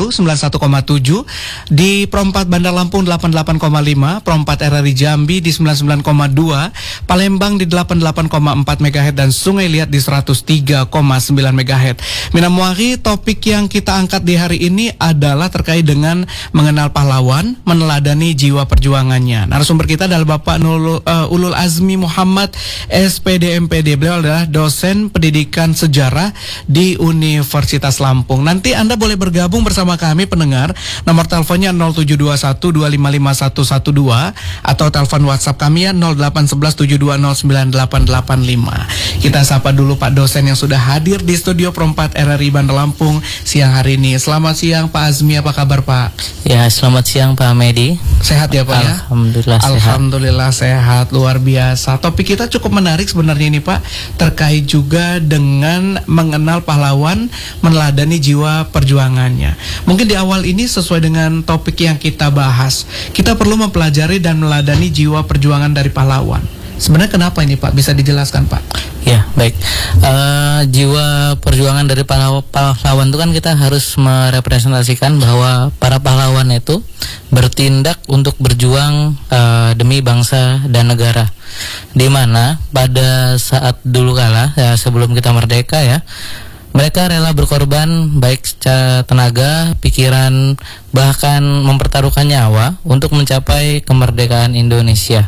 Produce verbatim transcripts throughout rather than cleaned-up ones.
sepuluh sembilan puluh satu koma tujuh, di Pro empat Bandar Lampung delapan puluh delapan koma lima, Pro empat R R I Jambi di sembilan puluh sembilan koma dua, Palembang di delapan puluh delapan koma empat megahertz dan Sungai Liat di seratus tiga koma sembilan megahertz. Mina Muari, topik yang kita angkat di hari ini adalah terkait dengan mengenal pahlawan, meneladani jiwa perjuangannya. Narasumber kita adalah Bapak Nul, uh, Ulul Azmi Muhammad S P D M P D. Beliau adalah dosen pendidikan sejarah di Universitas Lampung. Nanti Anda boleh bergabung bersama kami pendengar. Nomor teleponnya nol tujuh dua satu dua lima lima satu satu dua atau telepon WhatsApp kami ya nol delapan satu satu tujuh dua nol sembilan delapan delapan lima. Kita sapa dulu Pak dosen yang sudah hadir di studio Pro empat R R I Bandar Lampung siang hari ini. Selamat siang Pak Azmi, apa kabar Pak? Ya, selamat siang Pak Medi. Sehat ya Pak ya? Alhamdulillah sehat. Alhamdulillah sehat, luar biasa. Topik kita cukup menarik sebenarnya ini Pak, terkait juga dengan mengenal pahlawan, meneladani jiwa perjuangannya. Mungkin di awal ini sesuai dengan topik yang kita bahas, kita perlu mempelajari dan meneladani jiwa perjuangan dari pahlawan. Sebenarnya kenapa ini Pak? Bisa dijelaskan Pak? Ya, baik. Uh, jiwa perjuangan dari pahlawan, pahlawan itu kan kita harus merepresentasikan bahwa para pahlawan itu bertindak untuk berjuang uh, demi bangsa dan negara. Di mana pada saat dulu kala, ya, sebelum kita merdeka ya, mereka rela berkorban baik secara tenaga, pikiran, bahkan mempertaruhkan nyawa untuk mencapai kemerdekaan Indonesia.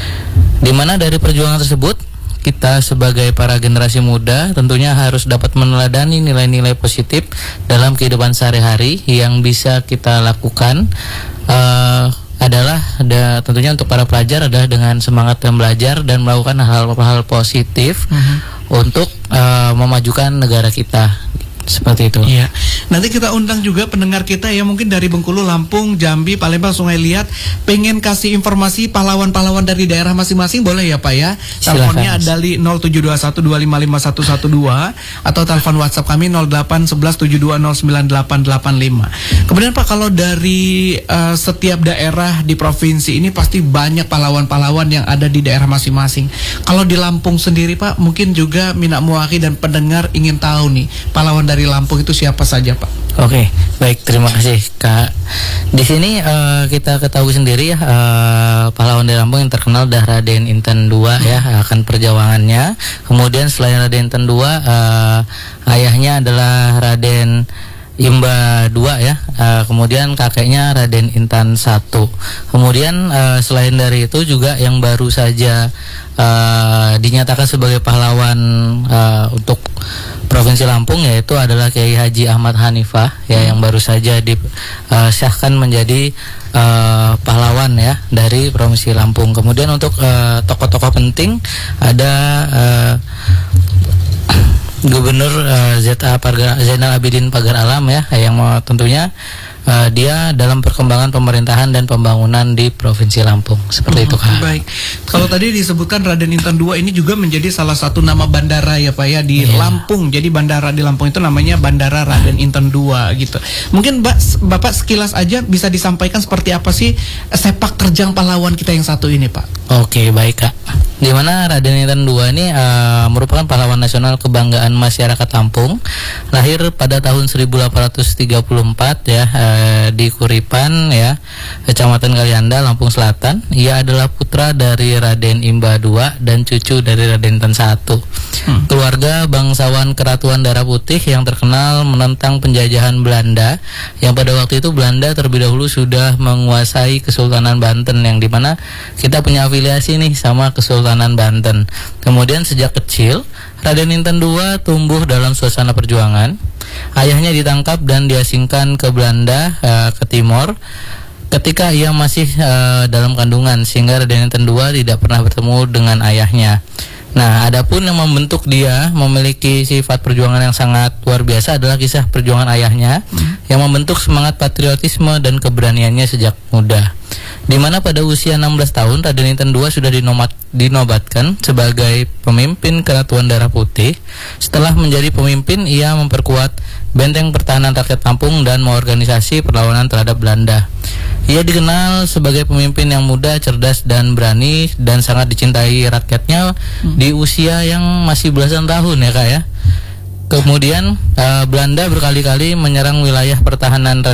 Di mana dari perjuangan tersebut, kita sebagai para generasi muda tentunya harus dapat meneladani nilai-nilai positif dalam kehidupan sehari-hari yang bisa kita lakukan. Uh, adalah ada, tentunya untuk para pelajar adalah dengan semangat dan belajar dan melakukan hal-hal positif uh-huh. untuk uh, memajukan negara kita. Seperti itu. Iya. Nanti kita undang juga pendengar kita ya, mungkin dari Bengkulu, Lampung, Jambi, Palembang, Sungai Liat, pengen kasih informasi pahlawan-pahlawan dari daerah masing-masing, boleh ya Pak ya? Teleponnya ada di nol tujuh dua satu dua lima lima satu satu dua atau telepon WhatsApp kami nol delapan satu satu tujuh dua nol sembilan delapan delapan lima. Kemudian Pak, kalau dari uh, setiap daerah di provinsi ini pasti banyak pahlawan-pahlawan yang ada di daerah masing-masing. Kalau di Lampung sendiri Pak, mungkin juga Mina Muari dan pendengar ingin tahu nih, pahlawan dari dari Lampung itu siapa saja Pak? Oke, baik, terima kasih Kak. Di sini uh, kita ketahui sendiri ya, uh, pahlawan dari Lampung yang terkenal adalah Raden Inten dua ya, akan perjuangannya. Kemudian selain Raden Inten dua, uh, ayahnya adalah Raden Imba dua ya, uh, kemudian kakeknya Raden Intan satu. Kemudian uh, selain dari itu juga yang baru saja uh, dinyatakan sebagai pahlawan uh, untuk Provinsi Lampung yaitu adalah Kiai Haji Ahmad Hanifah ya, yang baru saja disahkan uh, menjadi uh, pahlawan ya dari Provinsi Lampung. Kemudian untuk uh, tokoh-tokoh penting ada uh, Gubernur uh, Z A Parga, Zainal Abidin Pagar Alam ya, yang uh, tentunya uh, dia dalam perkembangan pemerintahan dan pembangunan di Provinsi Lampung. Seperti oh, itu Kak. Baik. Kalau tadi disebutkan Raden Inten dua ini juga menjadi salah satu nama bandara ya Pak ya di yeah. Lampung. Jadi bandara di Lampung itu namanya Bandara Raden Inten dua gitu. Mungkin Mbak, Bapak sekilas aja bisa disampaikan seperti apa sih sepak terjang pahlawan kita yang satu ini Pak? Oke, baik Kak. Di mana Raden Inten dua ini uh, merupakan pahlawan nasional kebanggaan masyarakat Lampung. Lahir pada tahun seribu delapan ratus tiga puluh empat ya, uh, di Kuripan ya, Kecamatan Kalianda, Lampung Selatan. Ia adalah putra dari Raden Imba dua dan cucu dari Raden Inten satu. Hmm. Keluarga bangsawan Keratuan Darah Putih yang terkenal menentang penjajahan Belanda, yang pada waktu itu Belanda terlebih dahulu sudah menguasai Kesultanan Banten, yang dimana kita punya afiliasi nih sama Kesultanan Banten. Kemudian sejak kecil Raden Inten dua tumbuh dalam suasana perjuangan. Ayahnya ditangkap dan diasingkan ke Belanda, uh, ke Timor ketika ia masih uh, dalam kandungan, sehingga Raden Inten dua tidak pernah bertemu dengan ayahnya. Nah, adapun yang membentuk dia memiliki sifat perjuangan yang sangat luar biasa adalah kisah perjuangan ayahnya hmm. yang membentuk semangat patriotisme dan keberaniannya sejak muda. Di mana pada usia enam belas tahun Raden Inten dua sudah dinomat, dinobatkan sebagai pemimpin Keratuan Darah Putih. Setelah menjadi pemimpin, ia memperkuat benteng pertahanan rakyat Lampung dan mengorganisasi perlawanan terhadap Belanda. Ia dikenal sebagai pemimpin yang muda, cerdas dan berani, dan sangat dicintai rakyatnya hmm. di usia yang masih belasan tahun ya Kak ya. Kemudian uh, Belanda berkali-kali menyerang wilayah pertahanan